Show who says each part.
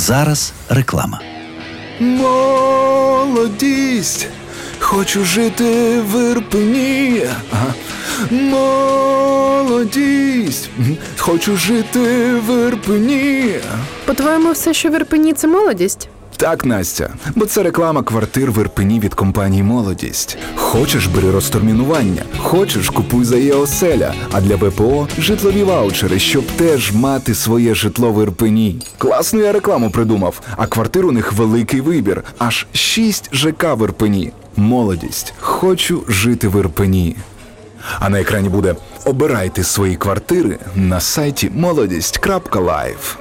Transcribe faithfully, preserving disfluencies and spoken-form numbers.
Speaker 1: Зараз реклама.
Speaker 2: Молодість, хочу жити в Ірпені. Ага. Молодість, хочу жити в Ірпені.
Speaker 3: По-твоєму, все, що в Ірпені – це молодість?
Speaker 2: Так, Настя, бо це реклама квартир в Ірпені від компанії «Молодість». Хочеш – бери розтермінування, хочеш – купуй за Є-оселя, а для ВПО – житлові ваучери, щоб теж мати своє житло в Ірпені. Класну я рекламу придумав, а квартир у них великий вибір – аж шість ЖК в Ірпені. «Молодість. Хочу жити в Ірпені». А на екрані буде «Обирайте свої квартири» на сайті молодість крапка лайв.